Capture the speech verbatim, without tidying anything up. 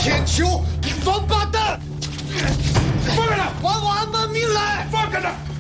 天秋，你王八蛋！ 放开他！ 还我安本命来！ 放开他！